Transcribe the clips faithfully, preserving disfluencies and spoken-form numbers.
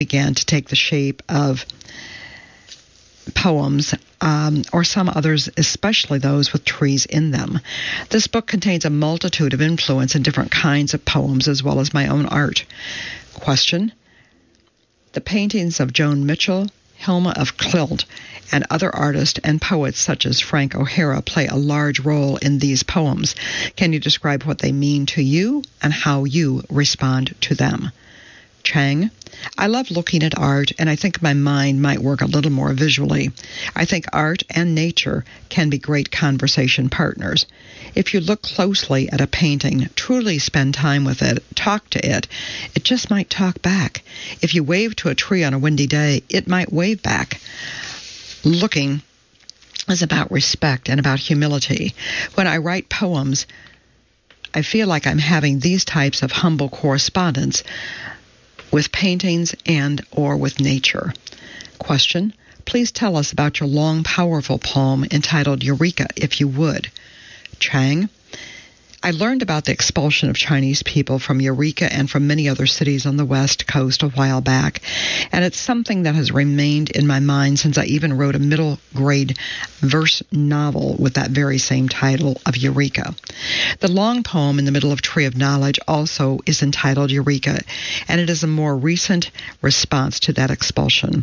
began to take the shape of poems, um, or some others, especially those with trees in them. This book contains a multitude of influence in different kinds of poems as well as my own art. Question: the paintings of Joan Mitchell, Hilma of Clilt, and other artists and poets such as Frank O'Hara play a large role in these poems. Can you describe what they mean to you and how you respond to them? Chang: I love looking at art, and I think my mind might work a little more visually. I think art and nature can be great conversation partners. If you look closely at a painting, truly spend time with it, talk to it, it just might talk back. If you wave to a tree on a windy day, it might wave back. Looking is about respect and about humility. When I write poems, I feel like I'm having these types of humble correspondence with paintings and or with nature. Question: please tell us about your long, powerful poem entitled Eureka, if you would. Chang: I learned about the expulsion of Chinese people from Eureka and from many other cities on the West Coast a while back, and it's something that has remained in my mind since I even wrote a middle grade verse novel with that very same title of Eureka. The long poem in the middle of Tree of Knowledge also is entitled Eureka, and it is a more recent response to that expulsion.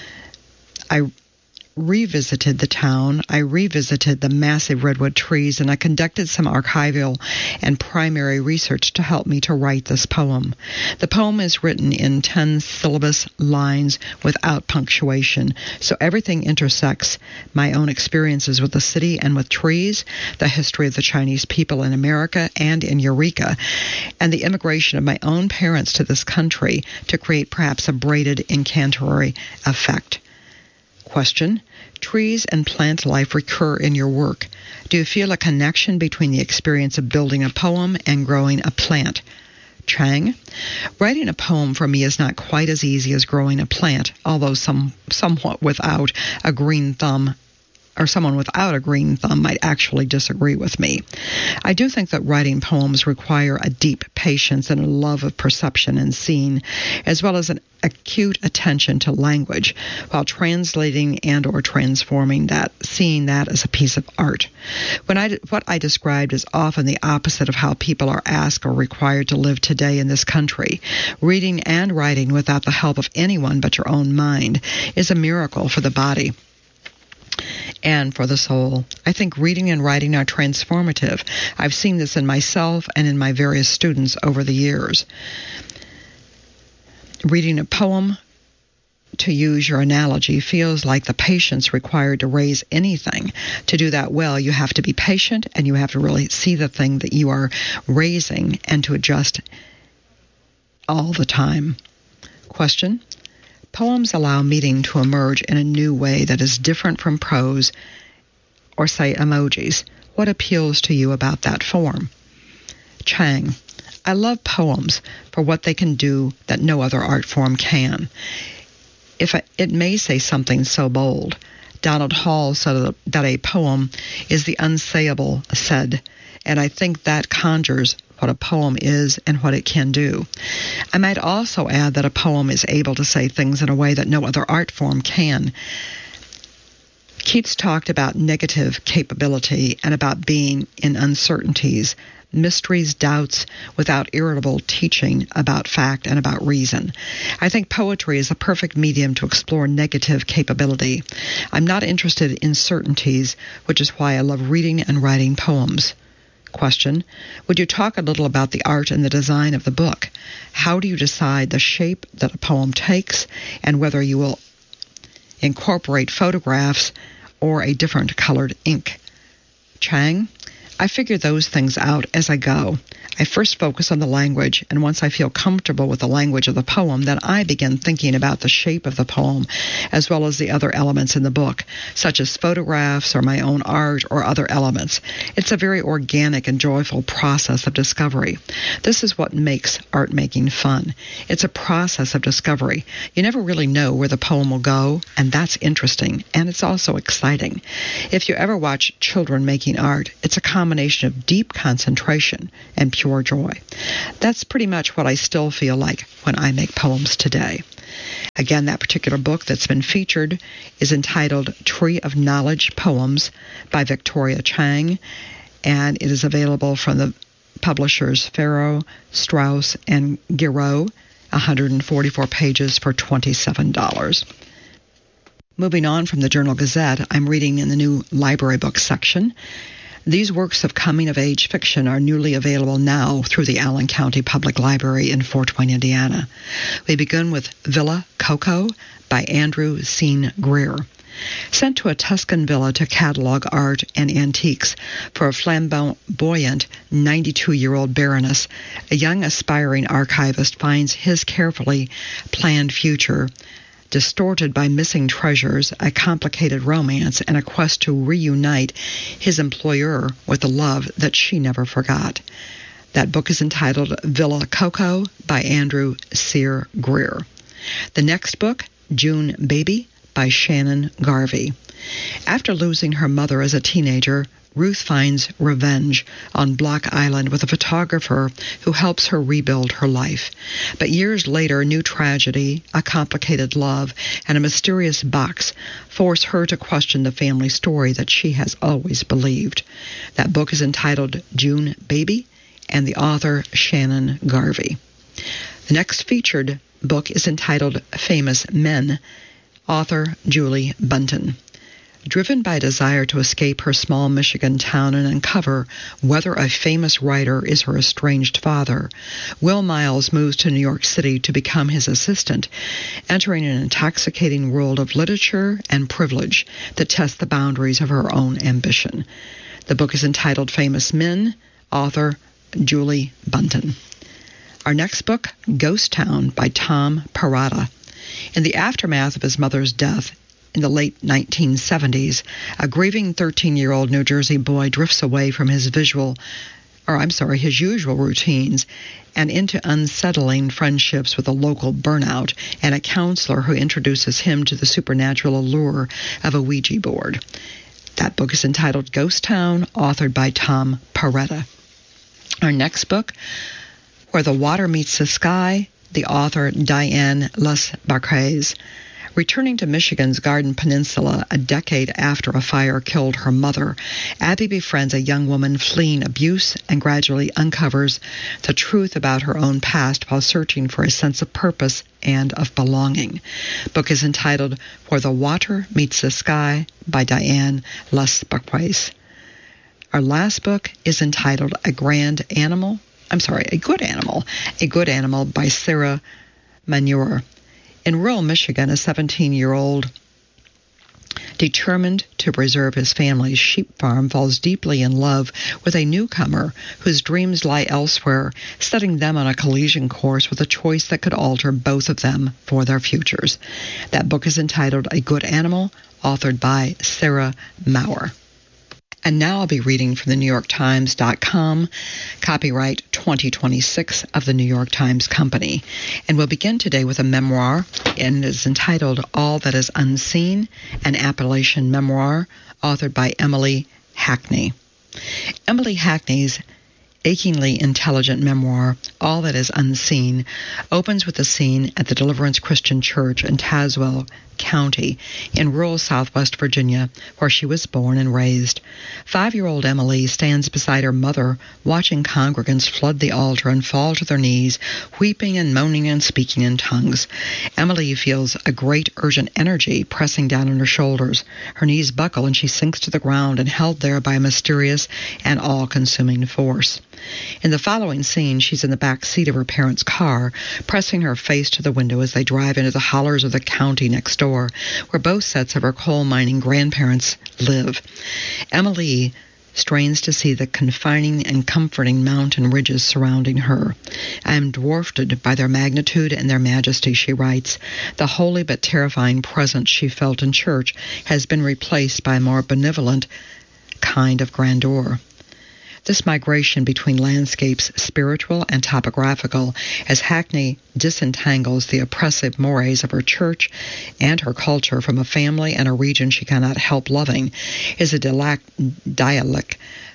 I revisited the town, I revisited the massive redwood trees, and I conducted some archival and primary research to help me to write this poem. The poem is written in ten syllabus lines without punctuation, so everything intersects my own experiences with the city and with trees, the history of the Chinese people in America and in Eureka, and the immigration of my own parents to this country to create perhaps a braided incantory effect. Question: trees and plant life recur in your work. Do you feel a connection between the experience of building a poem and growing a plant? Chang: writing a poem for me is not quite as easy as growing a plant, although some somewhat without a green thumb or someone without a green thumb might actually disagree with me. I do think that writing poems require a deep patience and a love of perception and scene, as well as an acute attention to language, while translating and or transforming that, seeing that as a piece of art. When I, what I described is often the opposite of how people are asked or required to live today in this country. Reading and writing without the help of anyone but your own mind is a miracle for the body and for the soul. I think reading and writing are transformative. I've seen this in myself and in my various students over the years. Reading a poem, to use your analogy, feels like the patience required to raise anything. To do that well, you have to be patient and you have to really see the thing that you are raising and to adjust all the time. Question: poems allow meaning to emerge in a new way that is different from prose or, say, emojis. What appeals to you about that form? Chang: I love poems for what they can do that no other art form can. If I, it may say something so bold. Donald Hall said that a poem is the unsayable said, and I think that conjures what a poem is and what it can do. I might also add that a poem is able to say things in a way that no other art form can. Keats talked about negative capability and about being in uncertainties, mysteries, doubts, without irritable teaching about fact and about reason. I think poetry is a perfect medium to explore negative capability. I'm not interested in certainties, which is why I love reading and writing poems. Question: would you talk a little about the art and the design of the book? How do you decide the shape that a poem takes and whether you will incorporate photographs or a different colored ink? Chang: I figure those things out as I go. I first focus on the language, and once I feel comfortable with the language of the poem, then I begin thinking about the shape of the poem, as well as the other elements in the book, such as photographs or my own art or other elements. It's a very organic and joyful process of discovery. This is what makes art making fun. It's a process of discovery. You never really know where the poem will go, and that's interesting, and it's also exciting. If you ever watch children making art, it's a combination of deep concentration and pure joy. That's pretty much what I still feel like when I make poems today. Again, that particular book that's been featured is entitled Tree of Knowledge Poems by Victoria Chang, and it is available from the publishers Farrow, Straus, and Giroux, one hundred forty-four pages for twenty-seven dollars. Moving on from the Journal Gazette, I'm reading in the new library books section. These works of coming-of-age fiction are newly available now through the Allen County Public Library in Fort Wayne, Indiana. We begin with Villa Coco by Andrew Sean Greer. Sent to a Tuscan villa to catalog art and antiques for a flamboyant ninety-two-year-old baroness, a young aspiring archivist finds his carefully planned future distorted by missing treasures, a complicated romance, and a quest to reunite his employer with a love that she never forgot. That book is entitled Villa Coco by Andrew Sean Greer. The next book, June Baby by Shannon Garvey. After losing her mother as a teenager, Ruth finds revenge on Block Island with a photographer who helps her rebuild her life. But years later, new tragedy, a complicated love, and a mysterious box force her to question the family story that she has always believed. That book is entitled June Baby, and the author Shannon Garvey. The next featured book is entitled Famous Men, author Julie Bunton. Driven by a desire to escape her small Michigan town and uncover whether a famous writer is her estranged father, Will Miles moves to New York City to become his assistant, entering an intoxicating world of literature and privilege that tests the boundaries of her own ambition. The book is entitled Famous Men, author Julie Bunton. Our next book, Ghost Town by Tom Perrotta. In the aftermath of his mother's death, in the late nineteen seventies, a grieving thirteen-year-old New Jersey boy drifts away from his visual, or I'm sorry, his usual routines and into unsettling friendships with a local burnout and a counselor who introduces him to the supernatural allure of a Ouija board. That book is entitled Ghost Town, authored by Tom Perrotta. Our next book, Where the Water Meets the Sky, the author Diane Les Barques. Returning to Michigan's Garden Peninsula a decade after a fire killed her mother, Abby befriends a young woman fleeing abuse and gradually uncovers the truth about her own past while searching for a sense of purpose and of belonging. The book is entitled Where the Water Meets the Sky by Diane Les Barques. Our last book is entitled A Grand Animal, I'm sorry, A Good Animal, A Good Animal by Sarah Manure. In rural Michigan, a seventeen-year-old determined to preserve his family's sheep farm falls deeply in love with a newcomer whose dreams lie elsewhere, setting them on a collision course with a choice that could alter both of them for their futures. That book is entitled A Good Animal, authored by Sarah Maurer. And now I'll be reading from the New York Times dot com, copyright twenty twenty-six of the New York Times Company. And we'll begin today with a memoir, and it is entitled All That Is Unseen, an Appalachian memoir, authored by Emily Hackney. Emily Hackney's achingly intelligent memoir, All That Is Unseen, opens with a scene at the Deliverance Christian Church in Tazewell County in rural southwest Virginia, where she was born and raised. Five-year-old Emily stands beside her mother, watching congregants flood the altar and fall to their knees, weeping and moaning and speaking in tongues. Emily feels a great urgent energy pressing down on her shoulders. Her knees buckle and she sinks to the ground and held there by a mysterious and all-consuming force. In the following scene, she's in the back seat of her parents' car, pressing her face to the window as they drive into the hollers of the county next door, where both sets of her coal mining grandparents live. Emily strains to see the confining and comforting mountain ridges surrounding her. I am dwarfed by their magnitude and their majesty, she writes. The holy but terrifying presence she felt in church has been replaced by a more benevolent kind of grandeur. This migration between landscapes, spiritual and topographical, as Hackney disentangles the oppressive mores of her church and her culture from a family and a region she cannot help loving, is a dialect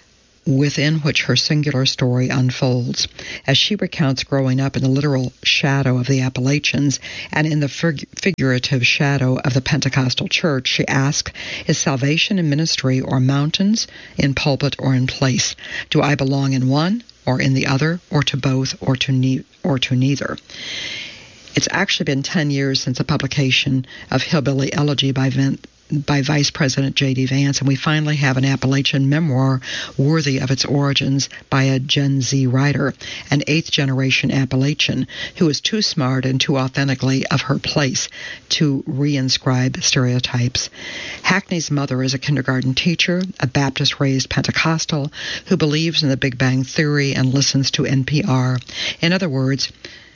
within which her singular story unfolds. As she recounts growing up in the literal shadow of the Appalachians and in the fig- figurative shadow of the Pentecostal church, she asks, is salvation in ministry or mountains, in pulpit or in place? Do I belong in one or in the other, or to both, or to ne- or to neither? It's actually been ten years since the publication of Hillbilly Elegy by Vin- by Vice President J D. Vance, and we finally have an Appalachian memoir worthy of its origins by a Gen Z writer, an eighth-generation Appalachian who is too smart and too authentically of her place to reinscribe stereotypes. Hackney's mother is a kindergarten teacher, a Baptist-raised Pentecostal who believes in the Big Bang Theory and listens to N P R. In other words,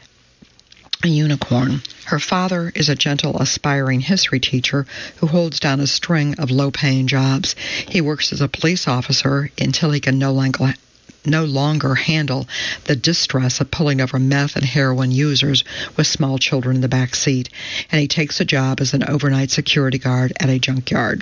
a unicorn. Her father is a gentle, aspiring history teacher who holds down a string of low-paying jobs. He works as a police officer until he can no longer no longer handle the distress of pulling over meth and heroin users with small children in the back seat, and he takes a job as an overnight security guard at a junkyard.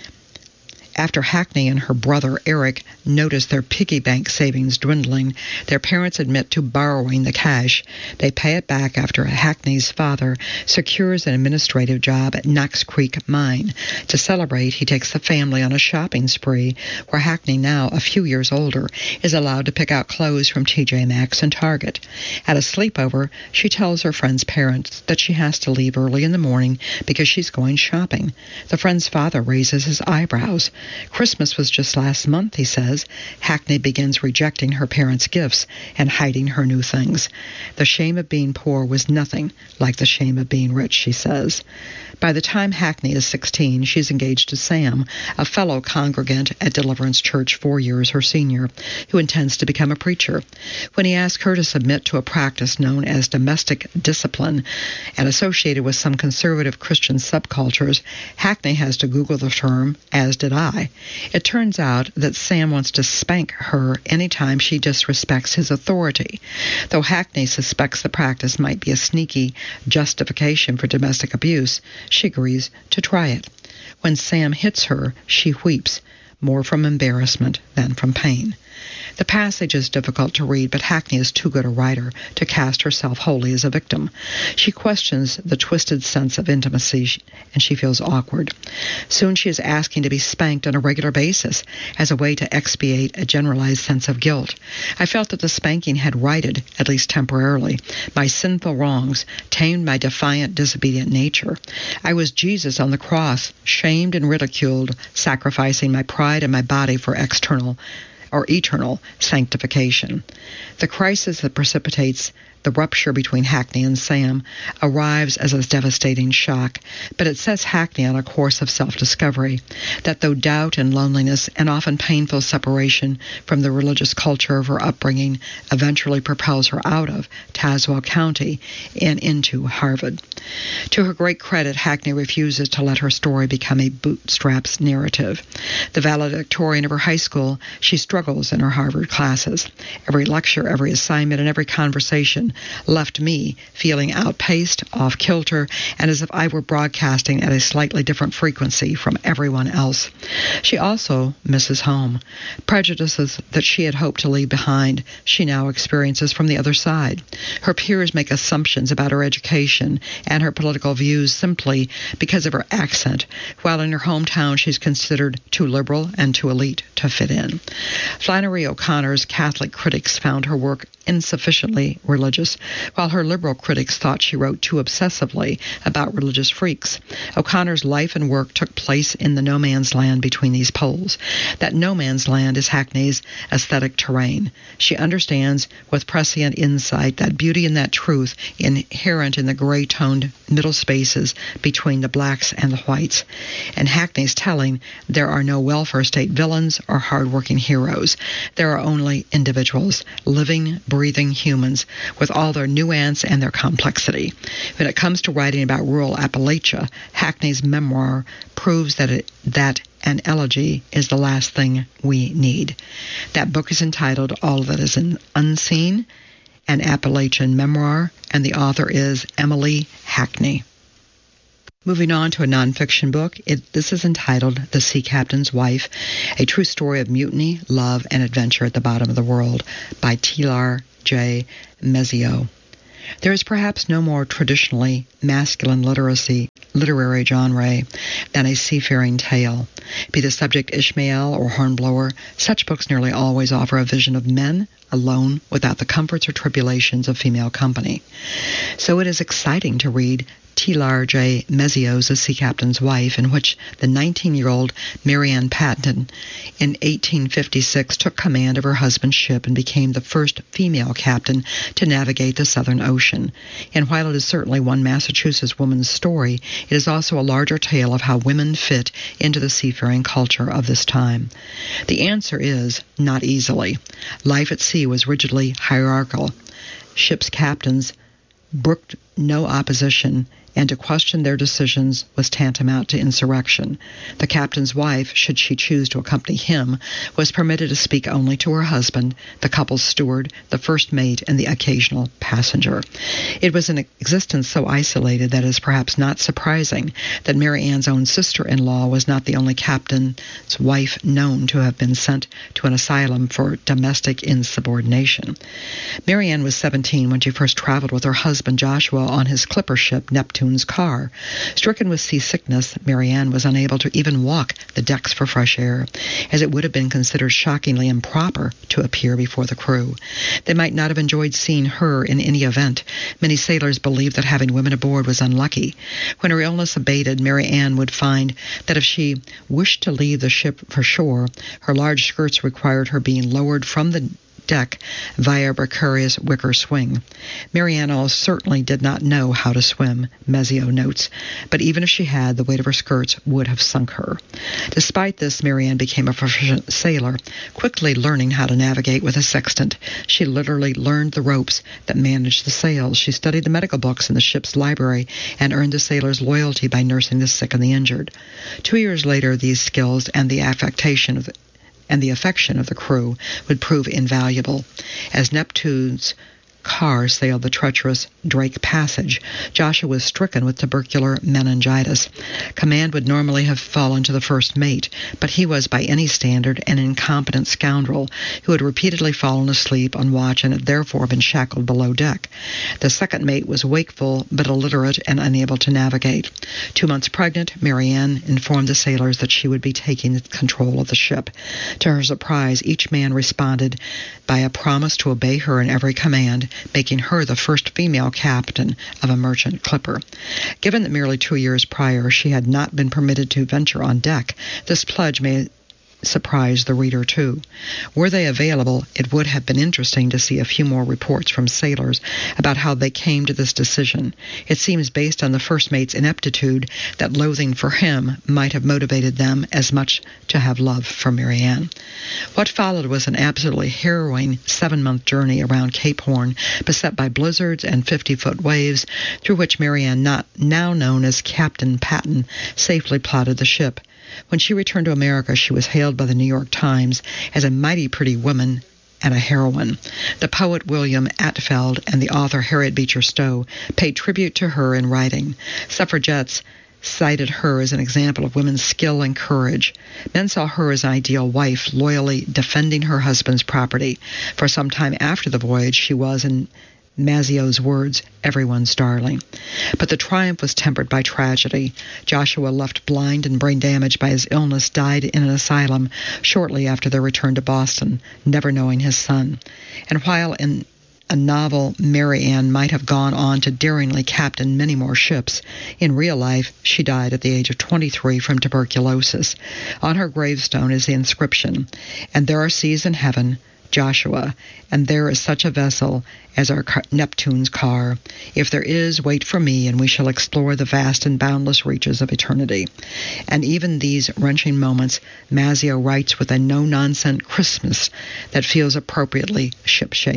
After Hackney and her brother Eric notice their piggy bank savings dwindling, their parents admit to borrowing the cash. They pay it back after Hackney's father secures an administrative job at Knox Creek Mine. To celebrate, he takes the family on a shopping spree where Hackney, now a few years older, is allowed to pick out clothes from T J Maxx and Target. At a sleepover, she tells her friend's parents that she has to leave early in the morning because she's going shopping. The friend's father raises his eyebrows. Christmas was just last month, he says. Hackney begins rejecting her parents' gifts and hiding her new things. The shame of being poor was nothing like the shame of being rich, she says. By the time Hackney is sixteen, she's engaged to Sam, a fellow congregant at Deliverance Church four years her senior, who intends to become a preacher. When he asks her to submit to a practice known as domestic discipline and associated with some conservative Christian subcultures, Hackney has to Google the term, as did I. It turns out that Sam wants to spank her anytime she disrespects his authority. Though Hackney suspects the practice might be a sneaky justification for domestic abuse, she agrees to try it. When Sam hits her, she weeps, more from embarrassment than from pain. The passage is difficult to read, but Hackney is too good a writer to cast herself wholly as a victim. She questions the twisted sense of intimacy, and she feels awkward. Soon she is asking to be spanked on a regular basis as a way to expiate a generalized sense of guilt. I felt that the spanking had righted, at least temporarily, my sinful wrongs, tamed my defiant, disobedient nature. I was Jesus on the cross, shamed and ridiculed, sacrificing my pride and my body for external or eternal sanctification. The crisis that precipitates the rupture between Hackney and Sam arrives as a devastating shock, but it sets Hackney on a course of self-discovery, that though doubt and loneliness and often painful separation from the religious culture of her upbringing eventually propels her out of Tazewell County and into Harvard. To her great credit, Hackney refuses to let her story become a bootstraps narrative. The valedictorian of her high school, she struggles in her Harvard classes. Every lecture, every assignment, and every conversation left me feeling outpaced, off-kilter, and as if I were broadcasting at a slightly different frequency from everyone else. She also misses home. Prejudices that she had hoped to leave behind, she now experiences from the other side. Her peers make assumptions about her education and her political views simply because of her accent, while in her hometown she's considered too liberal and too elite to fit in. Flannery O'Connor's Catholic critics found her work insufficiently religious, while her liberal critics thought she wrote too obsessively about religious freaks. O'Connor's life and work took place in the no man's land between these poles. That no man's land is Hackney's aesthetic terrain. She understands with prescient insight that beauty and that truth inherent in the gray-toned middle spaces between the blacks and the whites. And Hackney's telling, there are no welfare state villains or hard-working heroes. There are only individuals, living, breathing humans with all their nuance and their complexity. When it comes to writing about rural Appalachia, Hackney's memoir proves that it, that an elegy is the last thing we need. That book is entitled All That Is Unseen, an Appalachian memoir, and the author is Emily Hackney. Moving on to a nonfiction book, it, this is entitled The Sea Captain's Wife, A True Story of Mutiny, Love, and Adventure at the Bottom of the World by Tilar J. Mezzio. There is perhaps no more traditionally masculine literacy, literary genre than a seafaring tale. Be the subject Ishmael or Hornblower, such books nearly always offer a vision of men alone without the comforts or tribulations of female company. So it is exciting to read Tilar J. Mezzio's A Sea Captain's Wife, in which the nineteen-year-old Mary Ann Patton in eighteen fifty-six took command of her husband's ship and became the first female captain to navigate the Southern Ocean. And while it is certainly one Massachusetts woman's story, it is also a larger tale of how women fit into the seafaring culture of this time. The answer is not easily. Life at sea was rigidly hierarchical. Ship's captains brooked no opposition, and to question their decisions was tantamount to insurrection. The captain's wife, should she choose to accompany him, was permitted to speak only to her husband, the couple's steward, the first mate, and the occasional passenger. It was an existence so isolated that it is perhaps not surprising that Mary Ann's own sister-in-law was not the only captain's wife known to have been sent to an asylum for domestic insubordination. Mary Ann was seventeen when she first traveled with her husband Joshua on his clipper ship Neptune's Car. Stricken with seasickness, Mary Ann was unable to even walk the decks for fresh air, as it would have been considered shockingly improper to appear before the crew. They might not have enjoyed seeing her in any event. Many sailors believed that having women aboard was unlucky. When her illness abated, Mary Ann would find that if she wished to leave the ship for shore, her large skirts required her being lowered from the deck via a precarious wicker swing. Mary Ann certainly did not know how to swim, Mezzio notes, but even if she had, the weight of her skirts would have sunk her. Despite this, Mary Ann became a proficient sailor, quickly learning how to navigate with a sextant. She literally learned the ropes that managed the sails. She studied the medical books in the ship's library and earned the sailors' loyalty by nursing the sick and the injured. Two years later, these skills and the affectation of the and the affection of the crew would prove invaluable. As Neptune's Car sailed the treacherous Drake Passage, Joshua was stricken with tubercular meningitis. Command would normally have fallen to the first mate, but he was, by any standard, an incompetent scoundrel who had repeatedly fallen asleep on watch and had therefore been shackled below deck. The second mate was wakeful but illiterate and unable to navigate. Two months pregnant, Mary Ann informed the sailors that she would be taking control of the ship. To her surprise, each man responded by a promise to obey her in every command, making her the first female captain of a merchant clipper. Given that merely two years prior she had not been permitted to venture on deck, this pledge may surprise the reader too. Were they available, it would have been interesting to see a few more reports from sailors about how they came to this decision. It seems based on the first mate's ineptitude that loathing for him might have motivated them as much to have love for Mary Ann. What followed was an absolutely harrowing seven-month journey around Cape Horn, beset by blizzards and fifty-foot waves, through which Mary Ann, not now known as Captain Patton, safely plotted the ship. When she returned to America, she was hailed by the New York Times as a mighty pretty woman and a heroine. The poet William Atfeld and the author Harriet Beecher Stowe paid tribute to her in writing. Suffragettes cited her as an example of women's skill and courage. Men saw her as an ideal wife, loyally defending her husband's property. For some time after the voyage, she was, in Mezzio's words, everyone's darling. But the triumph was tempered by tragedy. Joshua, left blind and brain damaged by his illness, died in an asylum shortly after their return to Boston, never knowing his son. And while in a novel, Mary Ann might have gone on to daringly captain many more ships, in real life she died at the age of twenty-three from tuberculosis. On her gravestone is the inscription, "And there are seas in heaven, Joshua, and there is such a vessel as our Neptune's Car. If there is, wait for me, and we shall explore the vast and boundless reaches of eternity." And even these wrenching moments, Mezzio writes with a no-nonsense crispness that feels appropriately ship-shape.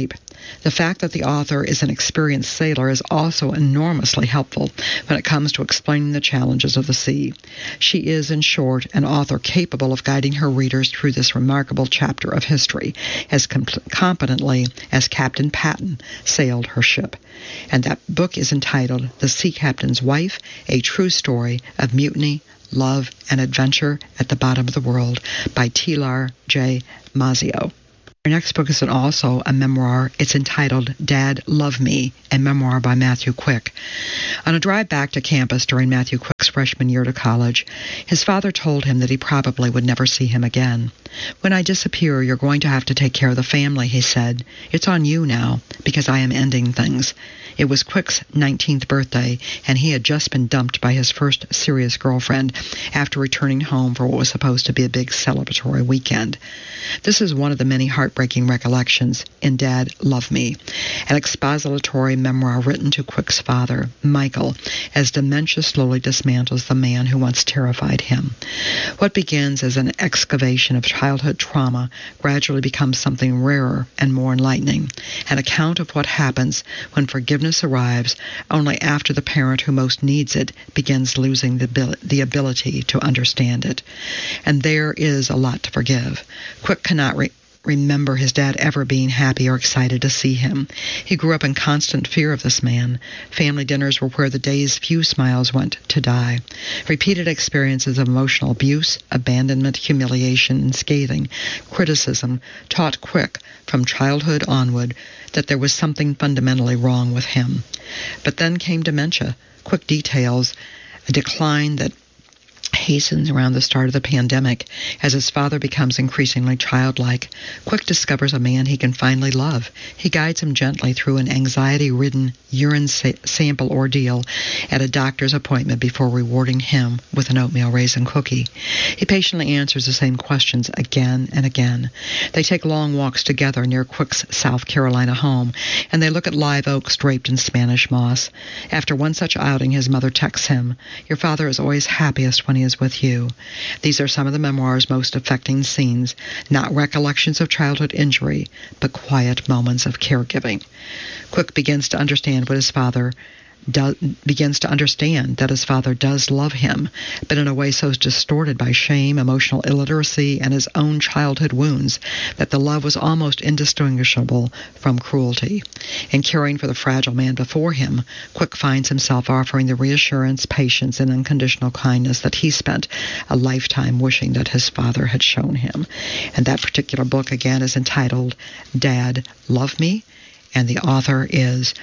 The fact that the author is an experienced sailor is also enormously helpful when it comes to explaining the challenges of the sea. She is, in short, an author capable of guiding her readers through this remarkable chapter of history as com- competently as Captain Patton sailed her ship. And that book is entitled The Sea Captain's Wife, A True Story of Mutiny, Love, and Adventure at the Bottom of the World by Tilar J. Mazzio. Our next book is also a memoir. It's entitled Dad, Love Me, a memoir by Matthew Quick. On a drive back to campus during Matthew Quick's freshman year to college, his father told him that he probably would never see him again. When I disappear, you're going to have to take care of the family, he said. It's on you now, because I am ending things. It was Quick's nineteenth birthday, and he had just been dumped by his first serious girlfriend after returning home for what was supposed to be a big celebratory weekend. This is one of the many heartbreaking recollections in Dad, Love Me, an expository memoir written to Quick's father, Michael, as dementia slowly dismantles the man who once terrified him. What begins as an excavation of childhood trauma gradually becomes something rarer and more enlightening, an account of what happens when forgiveness arrives only after the parent who most needs it begins losing the, abil- the ability to understand it. And there is a lot to forgive. Quick cannot re- remember his dad ever being happy or excited to see him. He grew up in constant fear of this man. Family dinners were where the day's few smiles went to die. Repeated experiences of emotional abuse, abandonment, humiliation, and scathing criticism taught Quick from childhood onward that there was something fundamentally wrong with him. But then came dementia. Quick details a decline that hastens around the start of the pandemic as his father becomes increasingly childlike. Quick discovers a man he can finally love. He guides him gently through an anxiety-ridden urine sa- sample ordeal at a doctor's appointment before rewarding him with an oatmeal raisin cookie. He patiently answers the same questions again and again. They take long walks together near Quick's South Carolina home, and they look at live oaks draped in Spanish moss. After one such outing, his mother texts him, "Your father is always happiest when he is with you." These are some of the memoir's most affecting scenes, not recollections of childhood injury, but quiet moments of caregiving. Quick begins to understand what his father do, begins to understand that his father does love him, but in a way so distorted by shame, emotional illiteracy, and his own childhood wounds that the love was almost indistinguishable from cruelty. In caring for the fragile man before him, Quick finds himself offering the reassurance, patience, and unconditional kindness that he spent a lifetime wishing that his father had shown him. And that particular book, again, is entitled Dad, Love Me, and the author is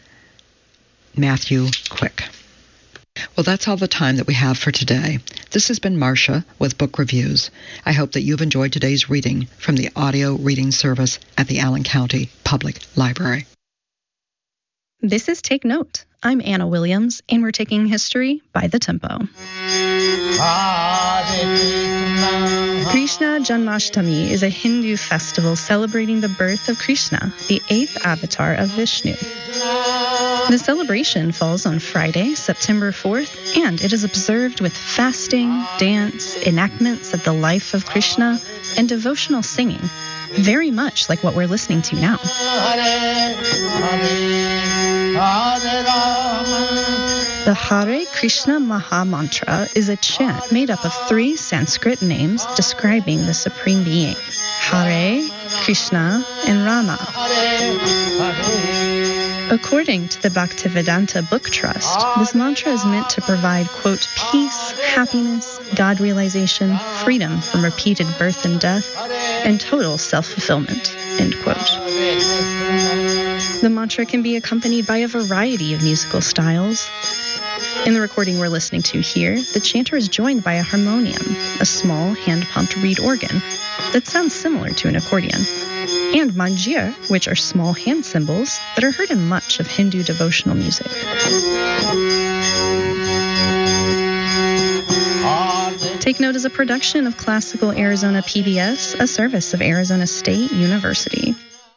Matthew Quick. Well, that's all the time that we have for today. This has been Marcia with Book Reviews. I hope that you've enjoyed today's reading from the audio reading service at the Allen County Public Library. This is Take Note. I'm Anna Williams, and we're taking history by the tempo. Krishna Janmashtami is a Hindu festival celebrating the birth of Krishna, the eighth avatar of Vishnu. The celebration falls on Friday, September fourth, and it is observed with fasting, dance, enactments of the life of Krishna, and devotional singing, very much like what we're listening to now. The Hare Krishna Maha Mantra is a chant made up of three Sanskrit names describing the Supreme Being, Hare, Krishna, and Rama. According to the Bhaktivedanta Book Trust, this mantra is meant to provide, quote, peace, happiness, God realization, freedom from repeated birth and death, and total self-fulfillment, end quote. The mantra can be accompanied by a variety of musical styles. In the recording we're listening to here, the chanter is joined by a harmonium, a small hand-pumped reed organ that sounds similar to an accordion, and manjir, which are small hand cymbals that are heard in much of Hindu devotional music. Take Note is a production of Classical Arizona P B S, a service of Arizona State University.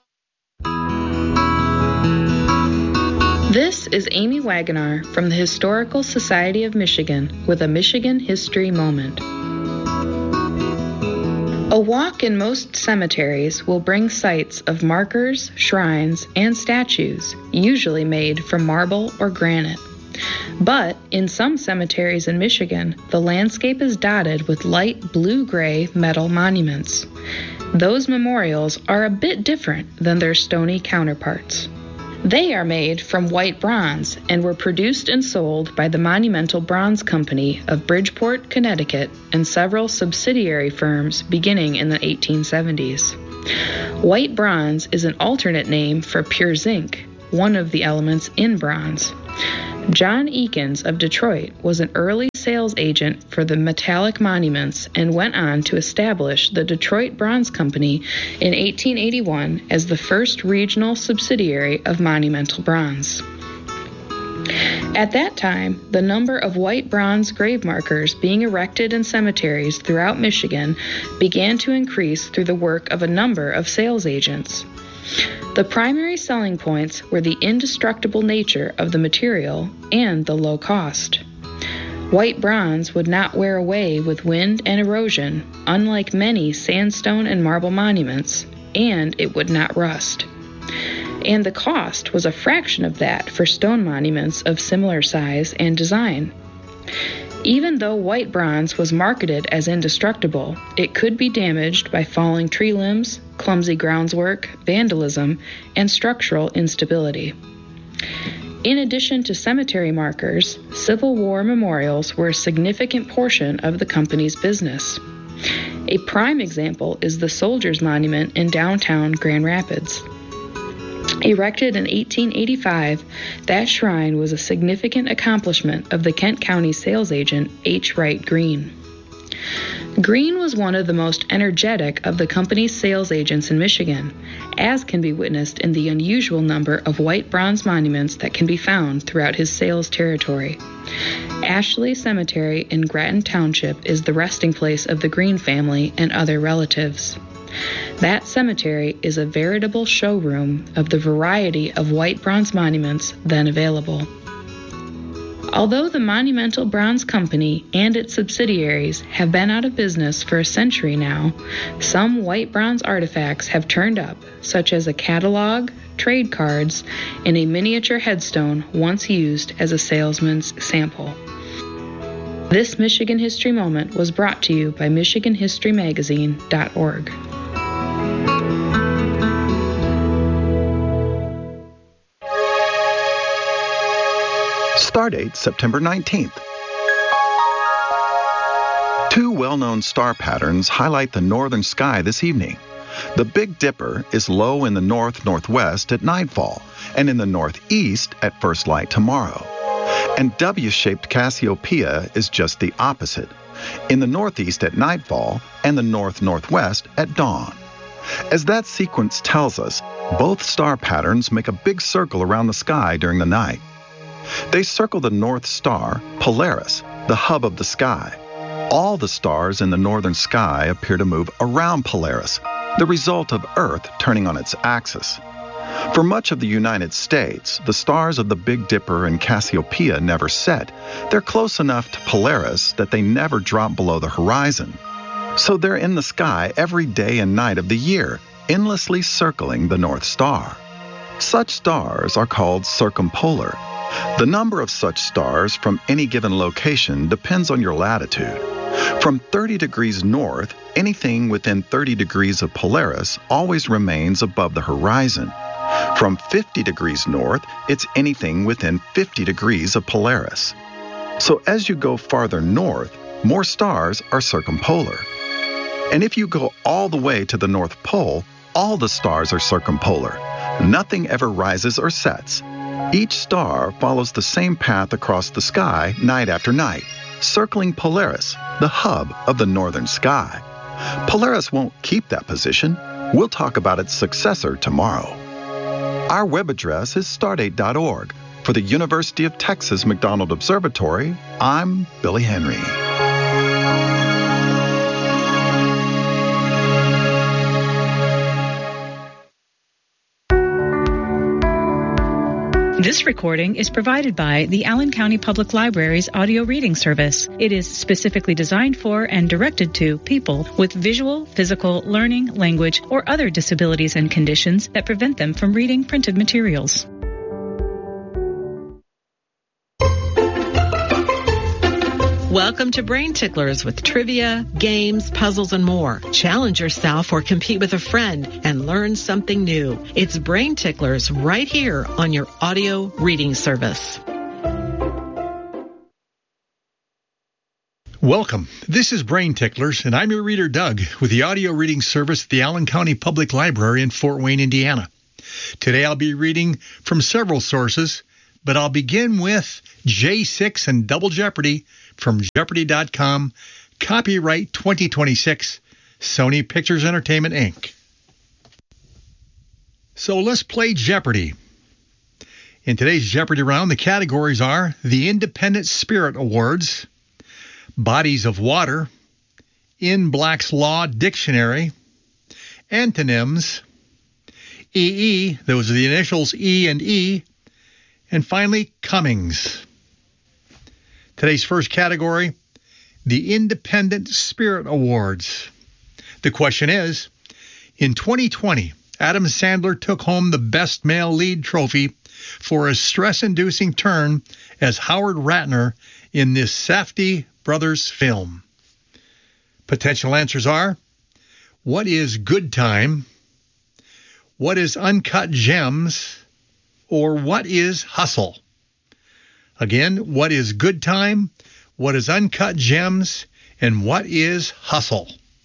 This is Amy Wagoner from the Historical Society of Michigan with a Michigan History Moment. A walk in most cemeteries will bring sights of markers, shrines, and statues, usually made from marble or granite. But in some cemeteries in Michigan, the landscape is dotted with light blue-gray metal monuments. Those memorials are a bit different than their stony counterparts. They are made from white bronze and were produced and sold by the Monumental Bronze Company of Bridgeport, Connecticut, and several subsidiary firms beginning in the eighteen seventies. White bronze is an alternate name for pure zinc, one of the elements in bronze. John Eakins of Detroit was an early sales agent for the metallic monuments and went on to establish the Detroit Bronze Company in eighteen eighty-one as the first regional subsidiary of Monumental Bronze. At that time, the number of white bronze grave markers being erected in cemeteries throughout Michigan began to increase through the work of a number of sales agents. The primary selling points were the indestructible nature of the material and the low cost. White bronze would not wear away with wind and erosion, unlike many sandstone and marble monuments, and it would not rust. And the cost was a fraction of that for stone monuments of similar size and design. Even though white bronze was marketed as indestructible, it could be damaged by falling tree limbs, clumsy groundswork, vandalism, and structural instability. In addition to cemetery markers, Civil War memorials were a significant portion of the company's business. A prime example is the Soldiers Monument in downtown Grand Rapids. Erected in eighteen eighty-five, that shrine was a significant accomplishment of the Kent County sales agent H. Wright Green. Green was one of the most energetic of the company's sales agents in Michigan, as can be witnessed in the unusual number of white bronze monuments that can be found throughout his sales territory. Ashley Cemetery in Grattan Township is the resting place of the Green family and other relatives. That cemetery is a veritable showroom of the variety of white bronze monuments then available. Although the Monumental Bronze Company and its subsidiaries have been out of business for a century now, some white bronze artifacts have turned up, such as a catalog, trade cards, and a miniature headstone once used as a salesman's sample. This Michigan History Moment was brought to you by Michigan History Magazine dot org. Stardate September nineteenth. Two well-known star patterns highlight the northern sky this evening. The Big Dipper is low in the north-northwest at nightfall and in the northeast at first light tomorrow. And W-shaped Cassiopeia is just the opposite, in the northeast at nightfall and the north-northwest at dawn. As that sequence tells us, both star patterns make a big circle around the sky during the night. They circle the North Star, Polaris, the hub of the sky. All the stars in the northern sky appear to move around Polaris, the result of Earth turning on its axis. For much of the United States, the stars of the Big Dipper and Cassiopeia never set. They're close enough to Polaris that they never drop below the horizon. So they're in the sky every day and night of the year, endlessly circling the North Star. Such stars are called circumpolar. The number of such stars from any given location depends on your latitude. From thirty degrees north, anything within thirty degrees of Polaris always remains above the horizon. From fifty degrees north, it's anything within fifty degrees of Polaris. So as you go farther north, more stars are circumpolar. And if you go all the way to the North Pole, all the stars are circumpolar. Nothing ever rises or sets. Each star follows the same path across the sky night after night, circling Polaris, the hub of the northern sky. Polaris won't keep that position. We'll talk about its successor tomorrow. Our web address is stardate dot org. For the University of Texas McDonald Observatory, I'm Billy Henry. This recording is provided by the Allen County Public Library's audio reading service. It is specifically designed for and directed to people with visual, physical, learning, language, or other disabilities and conditions that prevent them from reading printed materials. Welcome to Brain Ticklers with trivia, games, puzzles, and more. Challenge yourself or compete with a friend and learn something new. It's Brain Ticklers right here on your audio reading service. Welcome. This is Brain Ticklers, and I'm your reader, Doug, with the audio reading service at the Allen County Public Library in Fort Wayne, Indiana. Today I'll be reading from several sources, but I'll begin with J six and Double Jeopardy from Jeopardy dot com, copyright twenty twenty-six, Sony Pictures Entertainment, Incorporated. So let's play Jeopardy! In today's Jeopardy round, the categories are the Independent Spirit Awards, Bodies of Water, In Black's Law Dictionary, Antonyms, E E, those are the initials E and E, and finally, Cummings. Today's first category, the Independent Spirit Awards. The question is, in twenty twenty, Adam Sandler took home the Best Male Lead trophy for his stress-inducing turn as Howard Ratner in this Safdie Brothers film. Potential answers are, what is Good Time? What is Uncut Gems? Or what is Hustle? Again, what is Good Time? What is Uncut Gems? And what is Hustle?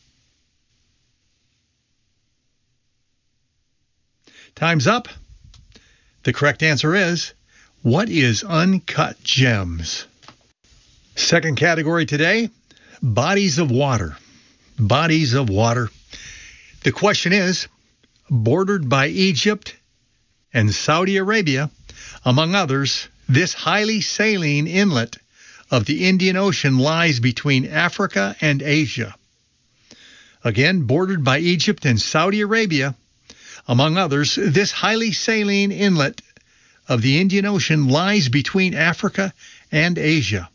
Time's up. The correct answer is, what is Uncut Gems? Second category today, Bodies of Water. Bodies of Water. The question is, bordered by Egypt and Saudi Arabia, among others, this highly saline inlet of the Indian Ocean lies between Africa and Asia. Again, bordered by Egypt and Saudi Arabia, among others, this highly saline inlet of the Indian Ocean lies between Africa and Asia.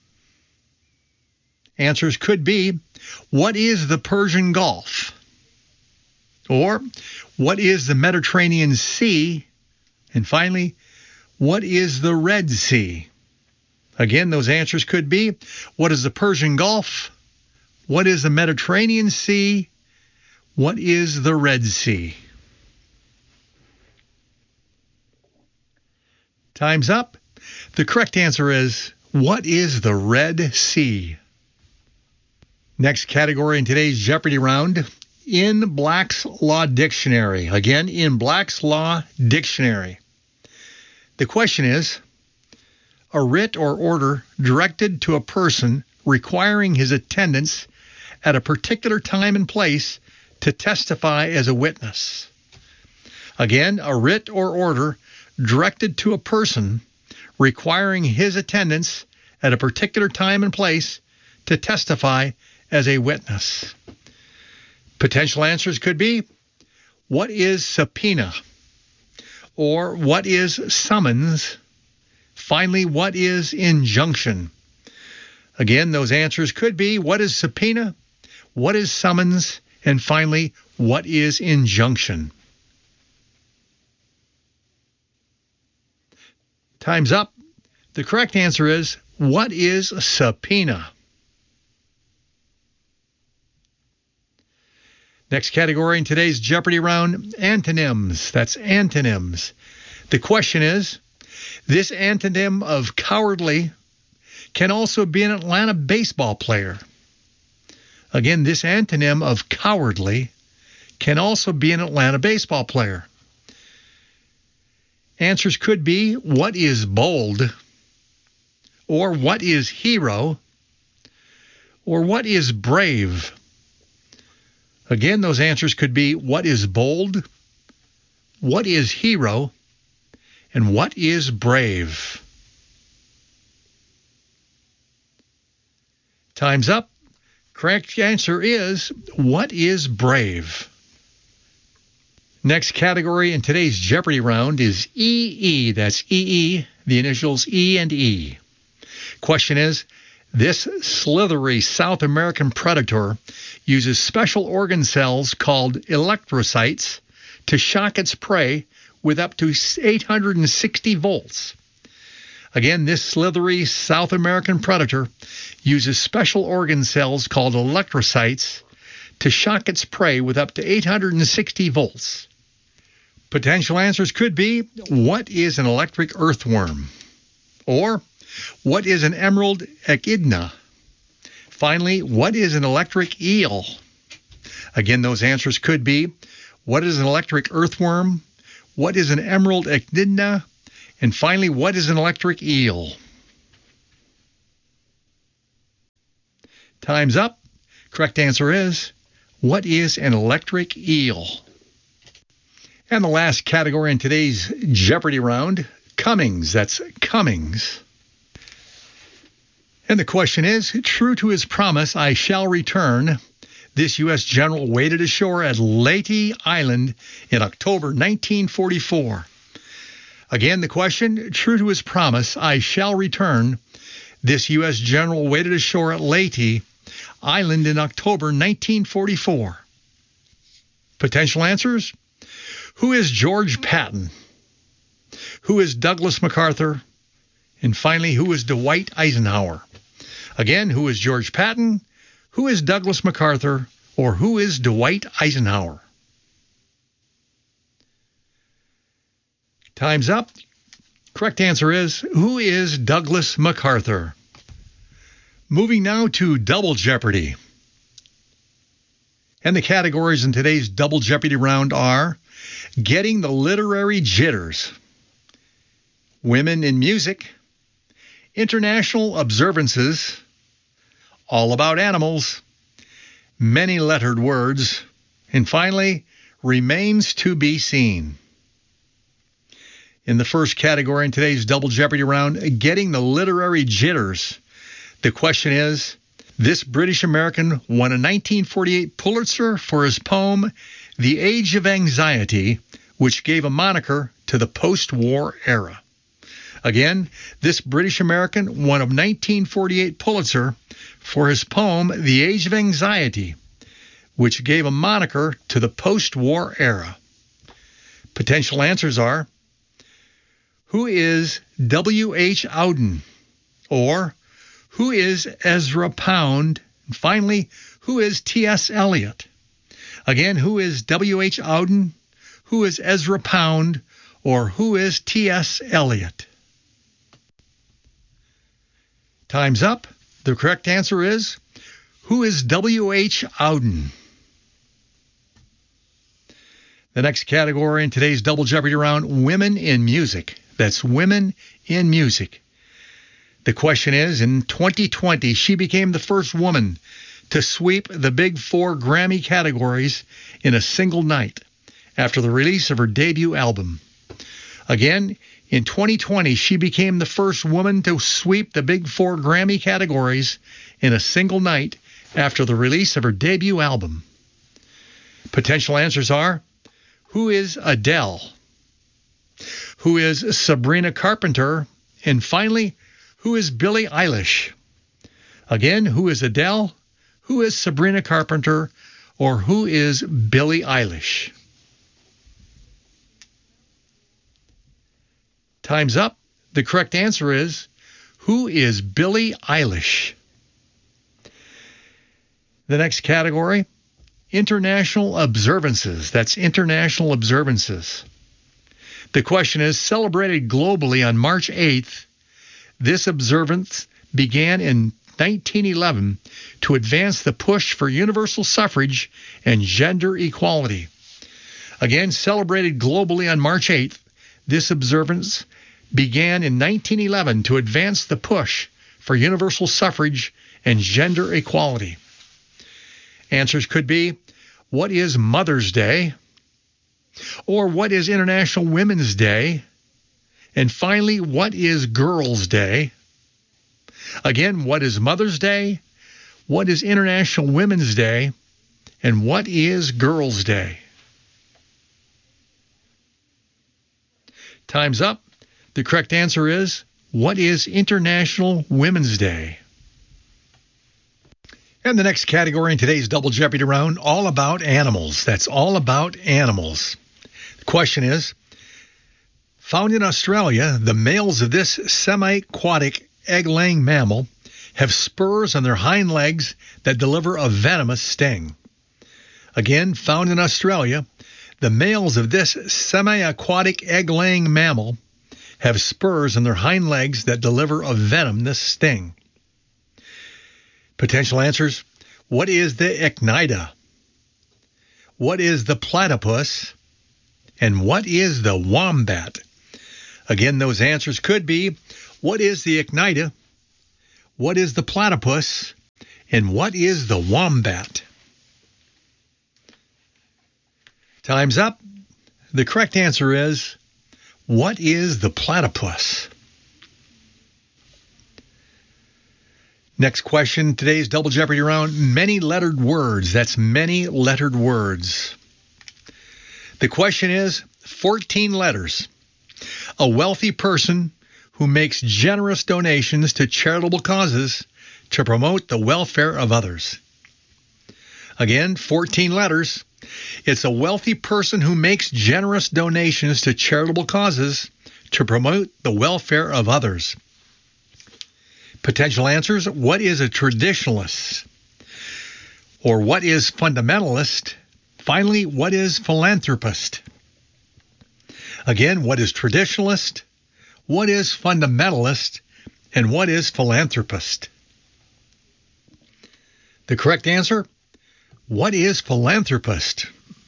Answers could be, what is the Persian Gulf? Or, what is the Mediterranean Sea? And finally, what is the Red Sea? Again, those answers could be, what is the Persian Gulf? What is the Mediterranean Sea? What is the Red Sea? Time's up. The correct answer is, what is the Red Sea? Next category in today's Jeopardy round, in Black's Law Dictionary. Again, in Black's Law Dictionary. The question is, a writ or order directed to a person requiring his attendance at a particular time and place to testify as a witness. Again, a writ or order directed to a person requiring his attendance at a particular time and place to testify as a witness. Potential answers could be, what is subpoena? Or what is summons? Finally, what is injunction? Again, those answers could be, what is subpoena? What is summons? And finally, what is injunction? Time's up. The correct answer is, what is subpoena? Next category in today's Jeopardy round, antonyms. That's antonyms. The question is, this antonym of cowardly can also be an Atlanta baseball player. Again, this antonym of cowardly can also be an Atlanta baseball player. Answers could be, what is bold? Or what is hero? Or what is brave? Again, those answers could be, what is bold? What is hero? And what is brave? Time's up. Correct answer is, what is brave? Next category in today's Jeopardy round is E E. That's E E, the initials E and E. Question is, this slithery South American predator uses special organ cells called electrocytes to shock its prey with up to eight hundred sixty volts. Again, this slithery South American predator uses special organ cells called electrocytes to shock its prey with up to eight hundred sixty volts. Potential answers could be, what is an electric earthworm? Or, what is an emerald echidna? Finally, what is an electric eel? Again, those answers could be, what is an electric earthworm? What is an emerald echidna? And finally, what is an electric eel? Time's up. Correct answer is, what is an electric eel? And the last category in today's Jeopardy round, Cummings. That's Cummings. And the question is, true to his promise, I shall return. This U S general waded ashore at Leyte Island in October nineteen forty-four. Again, the question, true to his promise, I shall return. This U S general waded ashore at Leyte Island in October nineteen forty-four. Potential answers? Who is George Patton? Who is Douglas MacArthur? And finally, who is Dwight Eisenhower? Again, who is George Patton? Who is Douglas MacArthur? Or who is Dwight Eisenhower? Time's up. Correct answer is, who is Douglas MacArthur? Moving now to Double Jeopardy. And the categories in today's Double Jeopardy round are Getting the Literary Jitters, Women in Music, International Observances, All About Animals, Many Lettered Words, and finally, Remains to be Seen. In the first category in today's Double Jeopardy round, Getting the Literary Jitters, the question is, this British American won a nineteen forty-eight Pulitzer for his poem, The Age of Anxiety, which gave a moniker to the post-war era. Again, this British American won a nineteen forty-eight Pulitzer for his poem, The Age of Anxiety, which gave a moniker to the post-war era. Potential answers are, who is W H Auden? Or, who is Ezra Pound? And finally, who is T S Eliot? Again, who is W H Auden? Who is Ezra Pound? Or who is T S Eliot? Time's up. The correct answer is, who is W H Auden? The next category in today's Double Jeopardy round, Women in Music. That's Women in Music. The question is, in twenty twenty, she became the first woman to sweep the big four Grammy categories in a single night after the release of her debut album. Again, in twenty twenty, she became the first woman to sweep the big four Grammy categories in a single night after the release of her debut album. Potential answers are, who is Adele? Who is Sabrina Carpenter? And finally, who is Billie Eilish? Again, who is Adele? Who is Sabrina Carpenter? Or who is Billie Eilish? Time's up. The correct answer is, who is Billie Eilish? The next category, International Observances. That's International Observances. The question is, celebrated globally on March eighth, this observance began in nineteen eleven to advance the push for universal suffrage and gender equality. Again, celebrated globally on March eighth, this observance began in nineteen eleven to advance the push for universal suffrage and gender equality. Answers could be, what is Mother's Day? Or what is International Women's Day? And finally, what is Girls' Day? Again, what is Mother's Day? What is International Women's Day? And what is Girls' Day? Time's up. The correct answer is, what is International Women's Day? And the next category in today's Double Jeopardy round, all about animals. That's all about animals. The question is, found in Australia, the males of this semi-aquatic egg-laying mammal have spurs on their hind legs that deliver a venomous sting. Again, found in Australia, the males of this semi-aquatic egg-laying mammal have spurs on their hind legs that deliver a venomous sting. Potential answers: what is the echnida? What is the platypus? And what is the wombat? Again, those answers could be, what is the echnida? What is the platypus? And what is the wombat? Time's up. The correct answer is, what is the platypus? Next question, today's Double Jeopardy round, many lettered words. That's many lettered words. The question is, fourteen letters. A wealthy person who makes generous donations to charitable causes to promote the welfare of others. Again, fourteen letters. It's a wealthy person who makes generous donations to charitable causes to promote the welfare of others. Potential answers: what is a traditionalist? Or what is fundamentalist? Finally, what is philanthropist? Again, what is traditionalist? What is fundamentalist? And what is philanthropist? The correct answer: what is philanthropist?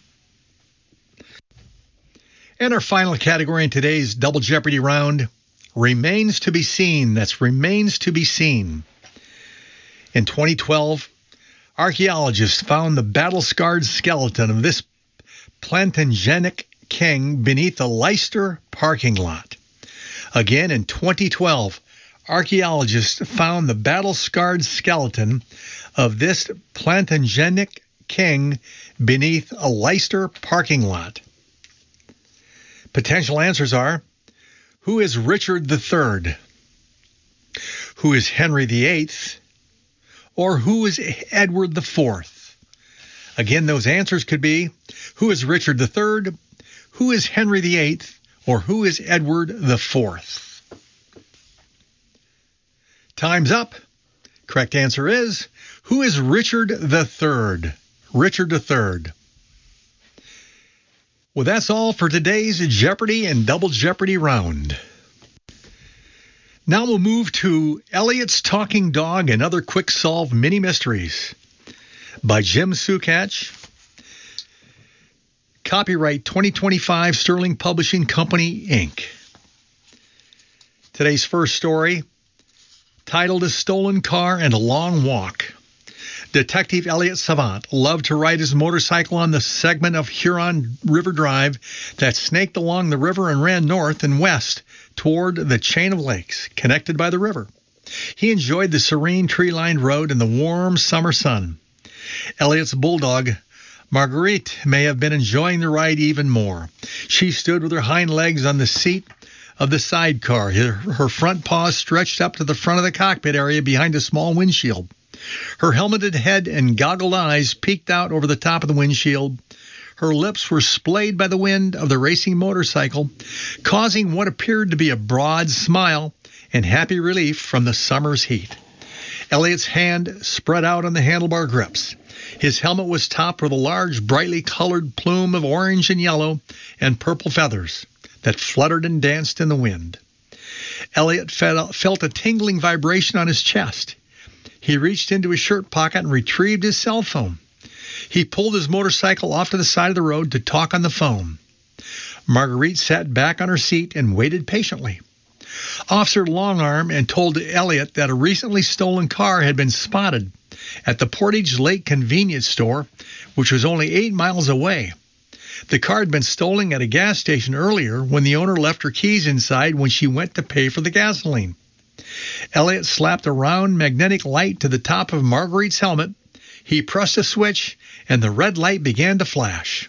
And our final category in today's Double Jeopardy round, remains to be seen. That's remains to be seen. In twenty twelve, archaeologists found the battle-scarred skeleton of this Plantagenet king beneath the Leicester parking lot. Again, in twenty twelve, archaeologists found the battle-scarred skeleton of this Plantagenet king beneath a Leicester parking lot. Potential answers are, who is Richard the Third? Who is Henry the Eighth? Or who is Edward the Fourth? Again, those answers could be, who is Richard the Third? Who is Henry the Eighth? Or who is Edward the Fourth? Time's up. Correct answer is, who is Richard the Third? Richard the Third. Well, that's all for today's Jeopardy and Double Jeopardy round. Now we'll move to Elliot's Talking Dog and Other Quick Solve Mini Mysteries by Jim Sukach. Copyright twenty twenty-five Sterling Publishing Company, Incorporated. Today's first story, titled A Stolen Car and a Long Walk. Detective Elliot Savant loved to ride his motorcycle on the segment of Huron River Drive that snaked along the river and ran north and west toward the chain of lakes connected by the river. He enjoyed the serene tree-lined road and the warm summer sun. Elliot's bulldog, Marguerite, may have been enjoying the ride even more. She stood with her hind legs on the seat of the sidecar, her, her front paws stretched up to the front of the cockpit area behind a small windshield. Her helmeted head and goggled eyes peeked out over the top of the windshield. Her lips were splayed by the wind of the racing motorcycle, causing what appeared to be a broad smile and happy relief from the summer's heat. Elliot's hand spread out on the handlebar grips. His helmet was topped with a large, brightly colored plume of orange and yellow and purple feathers that fluttered and danced in the wind. Elliot felt a tingling vibration on his chest. He reached into his shirt pocket and retrieved his cell phone. He pulled his motorcycle off to the side of the road to talk on the phone. Marguerite sat back on her seat and waited patiently. Officer Longarm and told Elliot that a recently stolen car had been spotted at the Portage Lake convenience store, which was only eight miles away. The car had been stolen at a gas station earlier when the owner left her keys inside when she went to pay for the gasoline. Elliot slapped a round magnetic light to the top of Marguerite's helmet. He pressed a switch, and the red light began to flash.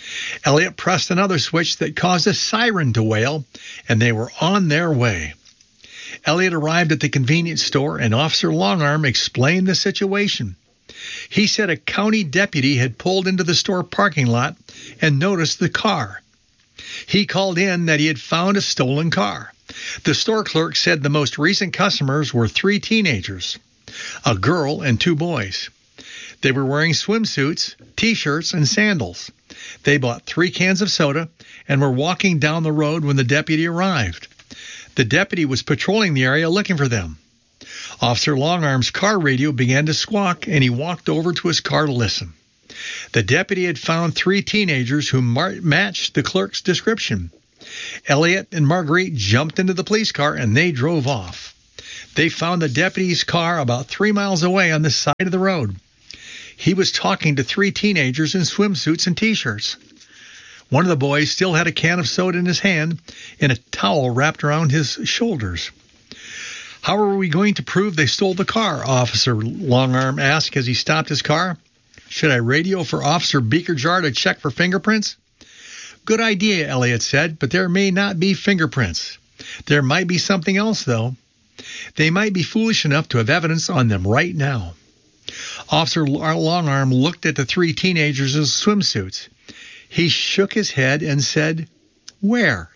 Elliot pressed another switch that caused a siren to wail, and they were on their way. Elliot arrived at the convenience store, and Officer Longarm explained the situation. He said a county deputy had pulled into the store parking lot and noticed the car. He called in that he had found a stolen car. The store clerk said the most recent customers were three teenagers, a girl and two boys. They were wearing swimsuits, T-shirts, and sandals. They bought three cans of soda and were walking down the road when the deputy arrived. The deputy was patrolling the area looking for them. Officer Longarm's car radio began to squawk, and he walked over to his car to listen. The deputy had found three teenagers who mar- matched the clerk's description. Elliot and Marguerite jumped into the police car, and they drove off. They found the deputy's car about three miles away on the side of the road. He was talking to three teenagers in swimsuits and T-shirts. One of the boys still had a can of soda in his hand and a towel wrapped around his shoulders. "How are we going to prove they stole the car?" Officer Longarm asked as he stopped his car. "Should I radio for Officer Beakerjar to check for fingerprints?" "Good idea," Elliot said, "but there may not be fingerprints. There might be something else, though. They might be foolish enough to have evidence on them right now." Officer Longarm looked at the three teenagers in swimsuits. He shook his head and said, "Where?"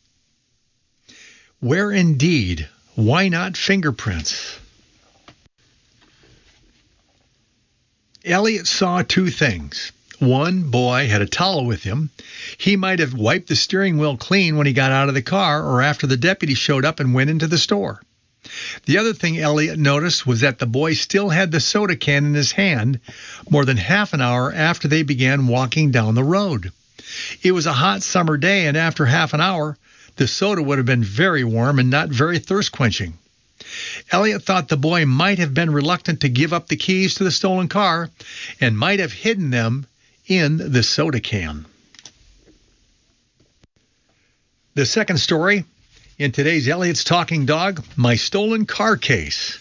Where indeed? Why not fingerprints? Elliot saw two things. One boy had a towel with him. He might have wiped the steering wheel clean when he got out of the car or after the deputy showed up and went into the store. The other thing Elliot noticed was that the boy still had the soda can in his hand more than half an hour after they began walking down the road. It was a hot summer day, and after half an hour, the soda would have been very warm and not very thirst-quenching. Elliot thought the boy might have been reluctant to give up the keys to the stolen car and might have hidden them in the soda can. The second story in today's Elliot's Talking Dog, My Stolen Car Case.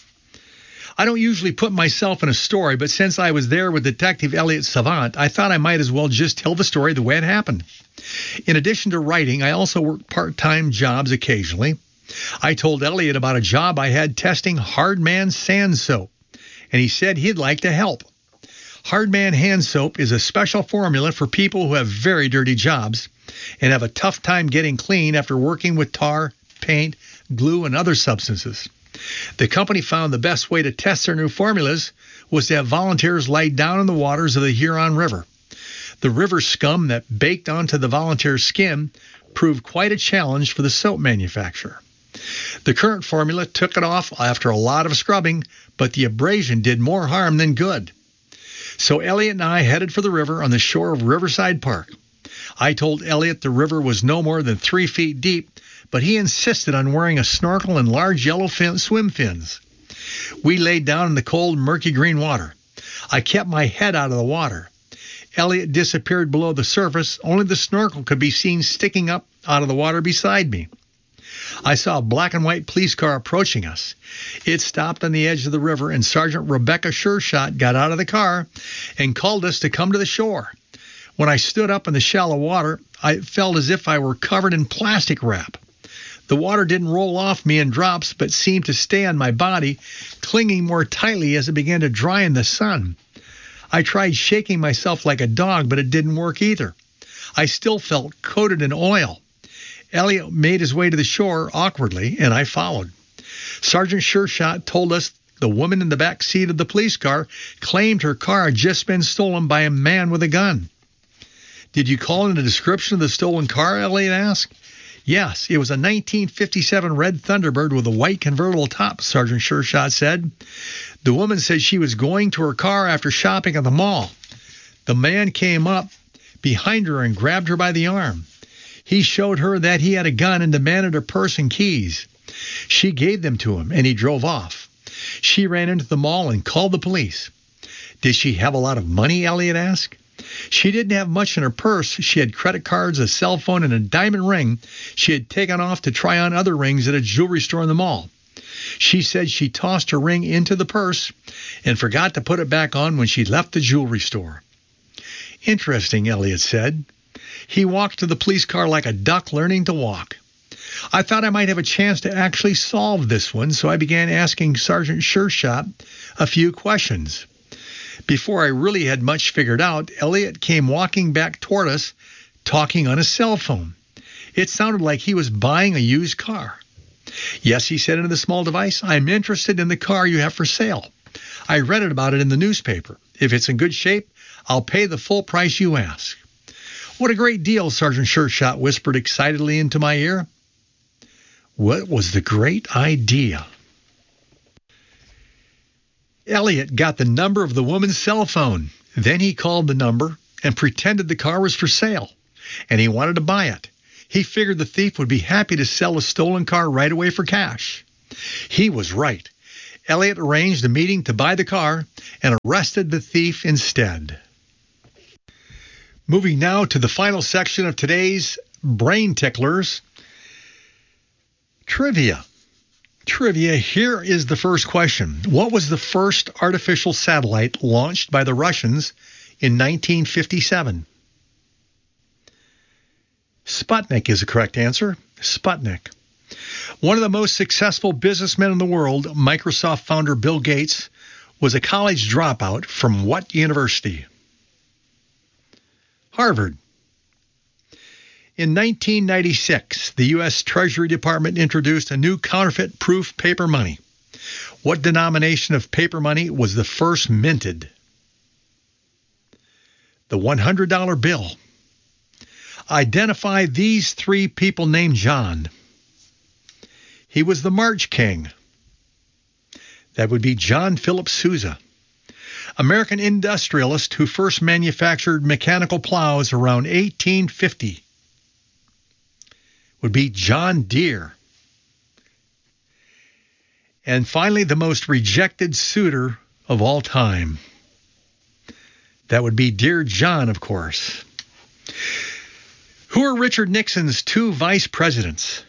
I don't usually put myself in a story, but since I was there with Detective Elliot Savant, I thought I might as well just tell the story the way it happened. In addition to writing, I also work part-time jobs occasionally. I told Elliot about a job I had testing Hardman Sand Soap, and he said he'd like to help. Hardman Hand Soap is a special formula for people who have very dirty jobs and have a tough time getting clean after working with tar, paint, glue, and other substances. The company found the best way to test their new formulas was to have volunteers lie down in the waters of the Huron River. The river scum that baked onto the volunteer's skin proved quite a challenge for the soap manufacturer. The current formula took it off after a lot of scrubbing, but the abrasion did more harm than good. So Elliot and I headed for the river on the shore of Riverside Park. I told Elliot the river was no more than three feet deep, but he insisted on wearing a snorkel and large yellow fin- swim fins. We laid down in the cold, murky green water. I kept my head out of the water. Elliot disappeared below the surface. Only the snorkel could be seen sticking up out of the water beside me. I saw a black and white police car approaching us. It stopped on the edge of the river, and Sergeant Rebecca Shershot got out of the car and called us to come to the shore. When I stood up in the shallow water, I felt as if I were covered in plastic wrap. The water didn't roll off me in drops, but seemed to stay on my body, clinging more tightly as it began to dry in the sun. I tried shaking myself like a dog, but it didn't work either. I still felt coated in oil. Elliot made his way to the shore awkwardly, and I followed. Sergeant Shershot told us the woman in the back seat of the police car claimed her car had just been stolen by a man with a gun. "Did you call in a description of the stolen car?" Elliot asked. "Yes, it was a nineteen fifty-seven red Thunderbird with a white convertible top," Sergeant Shershot said. "The woman said she was going to her car after shopping at the mall. The man came up behind her and grabbed her by the arm. He showed her that he had a gun and demanded her purse and keys. She gave them to him, and he drove off. She ran into the mall and called the police." "Did she have a lot of money?" Elliot asked. "She didn't have much in her purse. She had credit cards, a cell phone, and a diamond ring she had taken off to try on other rings at a jewelry store in the mall. She said she tossed her ring into the purse and forgot to put it back on when she left the jewelry store." "Interesting," Elliot said. He walked to the police car like a duck learning to walk. I thought I might have a chance to actually solve this one, so I began asking Sergeant Sure Shot a few questions. Before I really had much figured out, Elliot came walking back toward us, talking on his cell phone. It sounded like he was buying a used car. Yes, he said into the small device, I'm interested in the car you have for sale. I read it about it in the newspaper. If it's in good shape, I'll pay the full price you ask. What a great deal, Sergeant Sure Shot whispered excitedly into my ear. What was the great idea? Elliot got the number of the woman's cell phone. Then he called the number and pretended the car was for sale, and he wanted to buy it. He figured the thief would be happy to sell a stolen car right away for cash. He was right. Elliot arranged a meeting to buy the car and arrested the thief instead. Moving now to the final section of today's Brain Ticklers. Trivia. Trivia, here is the first question. What was the first artificial satellite launched by the Russians in nineteen fifty-seven? Sputnik is the correct answer. Sputnik. One of the most successful businessmen in the world, Microsoft founder Bill Gates, was a college dropout from what university? Harvard. In nineteen ninety-six, the U S Treasury Department introduced a new counterfeit-proof paper money. What denomination of paper money was the first minted? The one hundred dollar bill. Identify these three people named John. He was the March King. That would be John Philip Sousa, American industrialist who first manufactured mechanical plows around eighteen fifty. Would be John Deere. And finally, the most rejected suitor of all time. That would be Dear John, of course. Who are Richard Nixon's two vice presidents?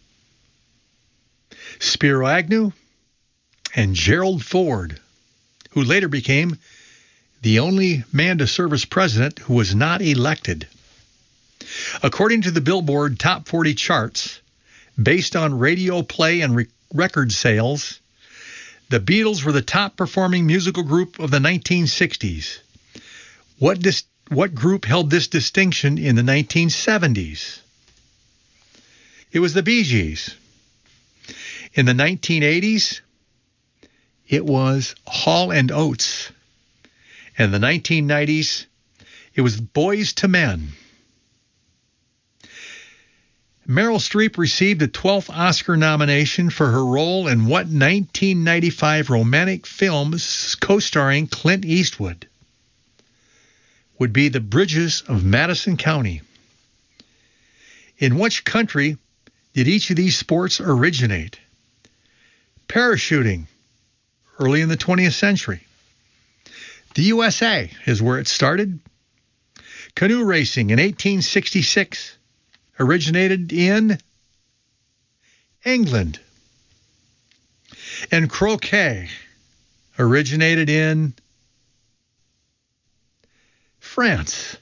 Spiro Agnew and Gerald Ford, who later became the only man to serve as president who was not elected. According to the Billboard Top forty charts, based on radio play and re- record sales, the Beatles were the top-performing musical group of the nineteen sixties. What, dis- what group held this distinction in the nineteen seventies? It was the Bee Gees. In the nineteen eighties, it was Hall and Oates. And in the nineteen nineties, it was Boyz two Men. Meryl Streep received a twelfth Oscar nomination for her role in what nineteen ninety-five romantic film co-starring Clint Eastwood? Would be The Bridges of Madison County. In which country did each of these sports originate? Parachuting, early in the twentieth century. The U S A is where it started. Canoe racing in eighteen sixty-six. Originated in England. And croquet originated in France.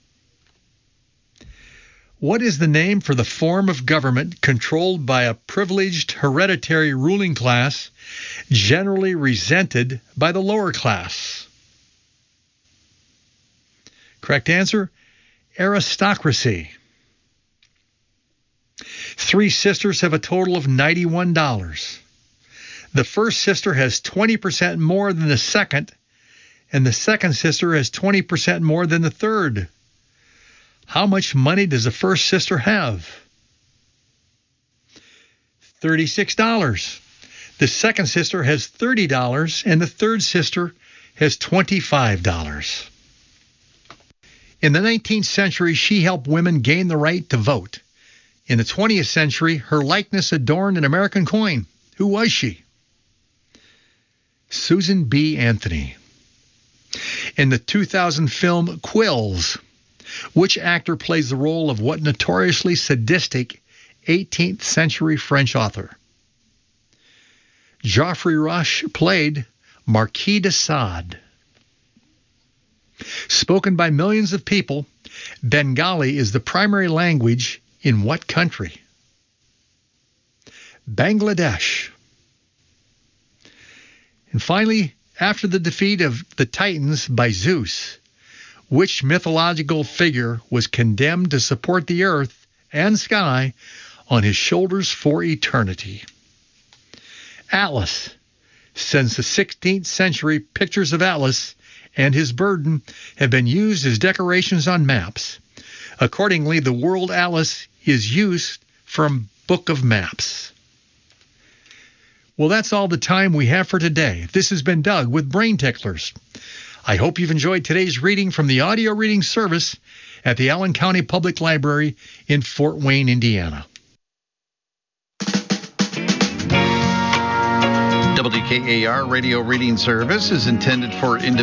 What is the name for the form of government controlled by a privileged hereditary ruling class, generally resented by the lower class? Correct answer, aristocracy. Three sisters have a total of ninety-one dollars. The first sister has twenty percent more than the second, and the second sister has twenty percent more than the third. How much money does the first sister have? thirty-six dollars. The second sister has thirty dollars, and the third sister has twenty-five dollars. In the nineteenth century, she helped women gain the right to vote. In the twentieth century, her likeness adorned an American coin. Who was she? Susan B. Anthony. In the two thousand film Quills, which actor plays the role of what notoriously sadistic eighteenth century French author? Geoffrey Rush played Marquis de Sade. Spoken by millions of people, Bengali is the primary language in what country? Bangladesh. And finally, after the defeat of the Titans by Zeus, which mythological figure was condemned to support the earth and sky on his shoulders for eternity? Atlas. Since the sixteenth century, pictures of Atlas and his burden have been used as decorations on maps. Accordingly, the word Atlas is used from Book of Maps. Well, that's all the time we have for today. This has been Doug with Brain Ticklers. I hope you've enjoyed today's reading from the audio reading service at the Allen County Public Library in Fort Wayne, Indiana. W K A R Radio Reading Service is intended for individuals